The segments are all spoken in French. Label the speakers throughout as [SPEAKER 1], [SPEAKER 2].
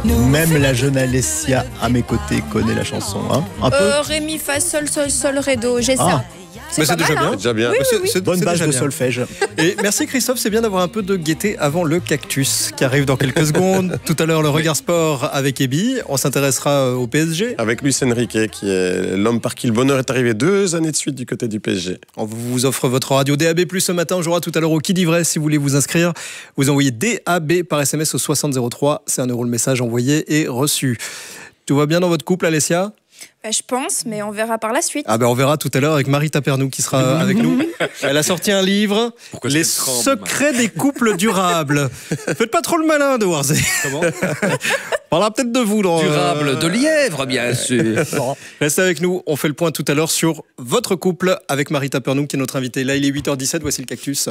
[SPEAKER 1] Même la jeune Alessia à mes côtés connaît la chanson, hein, un peu.
[SPEAKER 2] Ré, mi, fa, sol, sol, sol, ré, do, j'ai ça.
[SPEAKER 3] Mais c'est déjà bien.
[SPEAKER 4] C'est déjà bien.
[SPEAKER 2] Oui.
[SPEAKER 1] Bonne base de
[SPEAKER 3] bien.
[SPEAKER 1] solfège.
[SPEAKER 3] Et merci Christophe, c'est bien d'avoir un peu de gaieté avant le cactus qui arrive dans quelques secondes. Tout à l'heure, le regard sport avec Ebi. On s'intéressera au PSG.
[SPEAKER 4] Avec Luis Enrique, qui est l'homme par qui le bonheur est arrivé 2 années de suite du côté du PSG.
[SPEAKER 3] On vous offre votre radio DAB+, ce matin. On jouera tout à l'heure au Qui dit vrai. Si vous voulez vous inscrire, vous envoyez DAB par SMS au 6003. C'est 1 € le message envoyé et reçu. Tout va bien dans votre couple, Alessia ?
[SPEAKER 2] Je pense, mais on verra par la suite.
[SPEAKER 3] On verra tout à l'heure avec Marie Tapernou qui sera avec nous. Elle a sorti un livre, Les secrets des couples durables. Faites pas trop le malin de Warzé. Comment ? On parlera peut-être de vous.
[SPEAKER 5] Durable de lièvre, bien sûr.
[SPEAKER 3] Restez avec nous, on fait le point tout à l'heure sur votre couple avec Marie Tapernou qui est notre invitée. Là, il est 8h17, voici le cactus.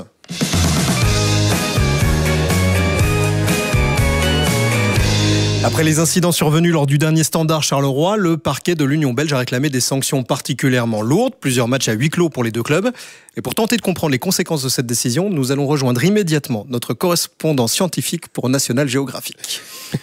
[SPEAKER 3] Après les incidents survenus lors du dernier Standard Charleroi, le parquet de l'Union belge a réclamé des sanctions particulièrement lourdes, plusieurs matchs à huis clos pour les deux clubs. Et pour tenter de comprendre les conséquences de cette décision, nous allons rejoindre immédiatement notre correspondant scientifique pour National Geographic.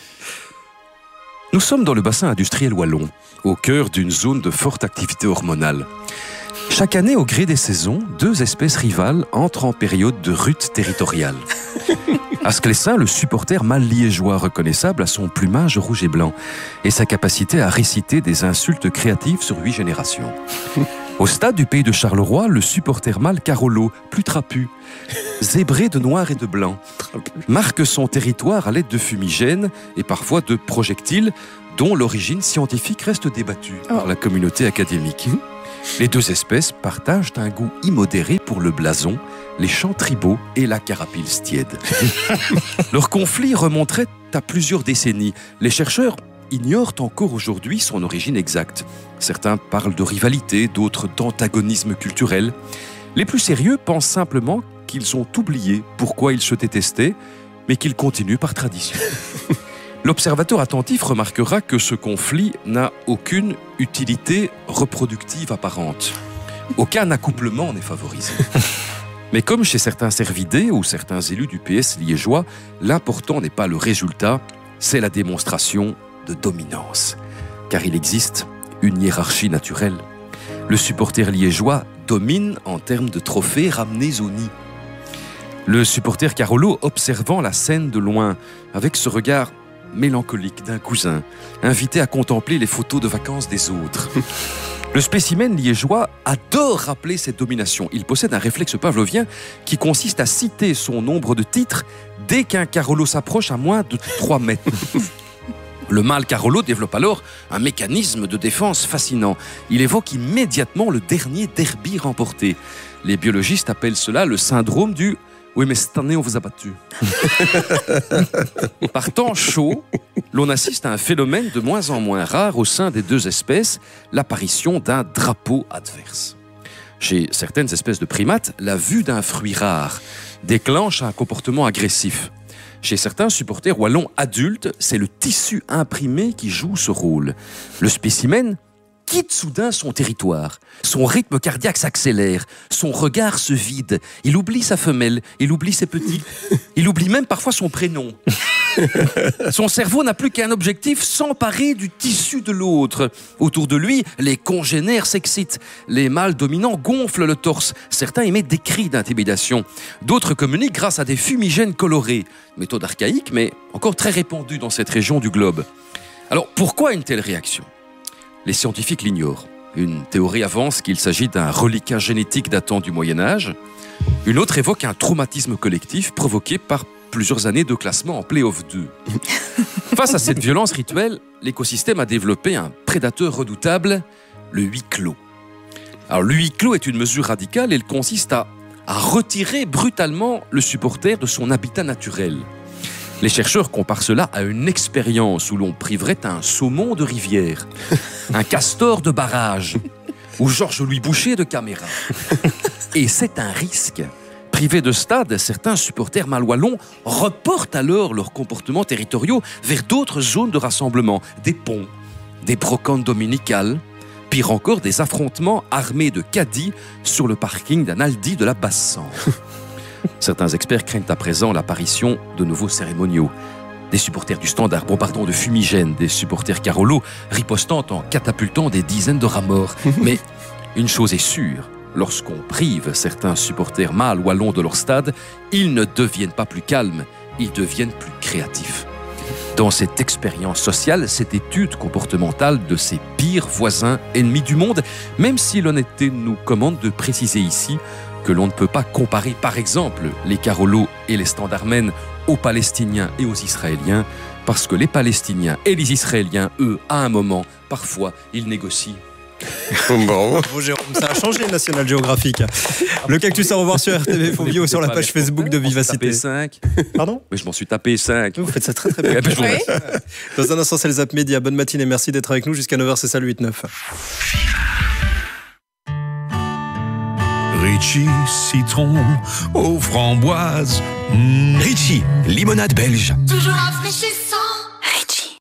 [SPEAKER 6] Nous sommes dans le bassin industriel wallon, au cœur d'une zone de forte activité hormonale. Chaque année, au gré des saisons, 2 espèces rivales entrent en période de rut territoriale. Asclessin, le supporter mâle liégeois reconnaissable à son plumage rouge et blanc et sa capacité à réciter des insultes créatives sur 8 générations. Au stade du pays de Charleroi, le supporter mâle Carolo, plus trapu, zébré de noir et de blanc, marque son territoire à l'aide de fumigènes et parfois de projectiles dont l'origine scientifique reste débattue par la communauté académique. Les 2 espèces partagent un goût immodéré pour le blason, les chants tribaux et la carapille tiède. Leur conflit remonterait à plusieurs décennies. Les chercheurs ignorent encore aujourd'hui son origine exacte. Certains parlent de rivalité, d'autres d'antagonisme culturel. Les plus sérieux pensent simplement qu'ils ont oublié pourquoi ils se détestaient, mais qu'ils continuent par tradition. L'observateur attentif remarquera que ce conflit n'a aucune utilité reproductive apparente. Aucun accouplement n'est favorisé. Mais comme chez certains cervidés ou certains élus du PS liégeois, l'important n'est pas le résultat, c'est la démonstration de dominance. Car il existe une hiérarchie naturelle. Le supporter liégeois domine en termes de trophées ramenés au nid. Le supporter Carolo, observant la scène de loin, avec ce regard mélancolique d'un cousin, invité à contempler les photos de vacances des autres. Le spécimen liégeois adore rappeler cette domination. Il possède un réflexe pavlovien qui consiste à citer son nombre de titres dès qu'un Carolo s'approche à moins de 3 mètres. Le mâle Carolo développe alors un mécanisme de défense fascinant. Il évoque immédiatement le dernier derby remporté. Les biologistes appellent cela le syndrome du « oui, mais cette année, on vous a battu ». Par temps chaud, l'on assiste à un phénomène de moins en moins rare au sein des 2 espèces, l'apparition d'un drapeau adverse. Chez certaines espèces de primates, la vue d'un fruit rare déclenche un comportement agressif. Chez certains supporters wallons adultes, c'est le tissu imprimé qui joue ce rôle. Le spécimen quitte soudain son territoire. Son rythme cardiaque s'accélère, son regard se vide. Il oublie sa femelle, il oublie ses petits. Il oublie même parfois son prénom. Son cerveau n'a plus qu'un objectif, s'emparer du tissu de l'autre. Autour de lui, les congénères s'excitent. Les mâles dominants gonflent le torse. Certains émettent des cris d'intimidation. D'autres communiquent grâce à des fumigènes colorés. Méthode archaïque, mais encore très répandue dans cette région du globe. Alors, pourquoi une telle réaction ? Les scientifiques l'ignorent. Une théorie avance qu'il s'agit d'un reliquat génétique datant du Moyen-Âge. Une autre évoque un traumatisme collectif provoqué par plusieurs années de classement en play-off 2. Face à cette violence rituelle, l'écosystème a développé un prédateur redoutable, le huis clos. Alors, le huis clos est une mesure radicale. Elle consiste à retirer brutalement le supporter de son habitat naturel. Les chercheurs comparent cela à une expérience où l'on priverait un saumon de rivière, un castor de barrage ou Georges-Louis Boucher de caméra. Et c'est un risque. Privés de stade, certains supporters mal-wallons reportent alors leurs comportements territoriaux vers d'autres zones de rassemblement, des ponts, des brocantes dominicales, pire encore des affrontements armés de caddies sur le parking d'un Aldi de la Basse-Sambre. Certains experts craignent à présent l'apparition de nouveaux cérémoniaux. Des supporters du Standard bombardant de fumigènes, des supporters Carolo ripostant en catapultant des dizaines de rats morts. Mais une chose est sûre, lorsqu'on prive certains supporters mâles wallons de leur stade, ils ne deviennent pas plus calmes, ils deviennent plus créatifs. Dans cette expérience sociale, cette étude comportementale de ses pires voisins ennemis du monde, même si l'honnêteté nous commande de préciser ici que l'on ne peut pas comparer par exemple les Carolos et les Standardmen aux Palestiniens et aux Israéliens, parce que les Palestiniens et les Israéliens, eux, à un moment, parfois, ils négocient.
[SPEAKER 4] Bravo.
[SPEAKER 3] Bravo Jérôme, ça a changé National Geographic. Le cactus à revoir sur RTV Fovio sur la page Facebook de Vivacité.
[SPEAKER 6] 5.
[SPEAKER 3] Pardon ?
[SPEAKER 6] Mais je m'en suis tapé 5.
[SPEAKER 3] Vous faites ça très très bien. Dans un instant, c'est le Zap Média. Bonne matinée, merci d'être avec nous jusqu'à 9h, c'est ça le 8-9.
[SPEAKER 7] Ritchie, citron aux framboises. Ritchie, limonade belge.
[SPEAKER 8] Toujours rafraîchissant. Ritchie.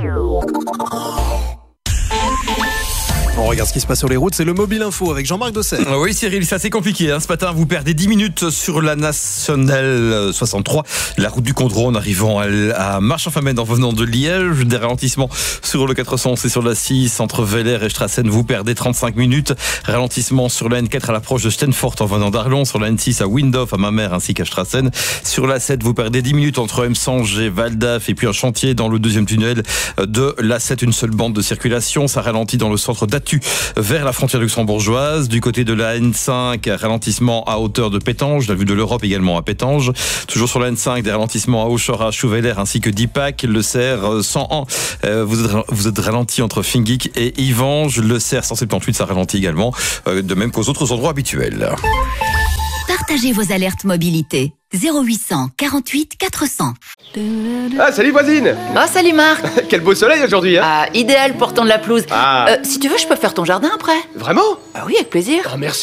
[SPEAKER 3] On regarde ce qui se passe sur les routes, c'est le Mobile Info avec Jean-Marc Dosset.
[SPEAKER 9] Oui Cyril, c'est assez compliqué. Ce matin, vous perdez 10 minutes sur la nationale 63, la route du Condro en arrivant à Marche-en-Famenne en venant de Liège. Des ralentissements sur le 411 et sur la 6 entre Velair et Strassen. Vous perdez 35 minutes. Ralentissement sur la N4 à l'approche de Stenfort en venant d'Arlon, sur la N6 à Windhof, à Mamers ainsi qu'à Strassen. Sur la 7, vous perdez 10 minutes entre Emsange et Valdaf et puis un chantier dans le deuxième tunnel de la 7, une seule bande de circulation. Ça ralentit dans le centre d'Atu vers la frontière luxembourgeoise. Du côté de la N5, ralentissement à hauteur de Pétange, la vue de l'Europe également à Pétange. Toujours sur la N5, des ralentissements à Auchor, à Chouveler ainsi que d'Ipac. Le Cerf 101, vous êtes ralenti entre Finguic et Yvange. Le Cerf 178, ça ralentit également, de même qu'aux autres endroits habituels.
[SPEAKER 8] Partagez vos alertes mobilité. 0800 48 400.
[SPEAKER 10] Ah, salut voisine.
[SPEAKER 11] Ah, salut Marc.
[SPEAKER 10] Quel beau soleil aujourd'hui, hein.
[SPEAKER 11] Ah, idéal pour tondre la pelouse.
[SPEAKER 10] Ah.
[SPEAKER 11] Si tu veux, je peux faire ton jardin après.
[SPEAKER 10] Vraiment?
[SPEAKER 11] Ah oui, avec plaisir.
[SPEAKER 10] Ah, merci.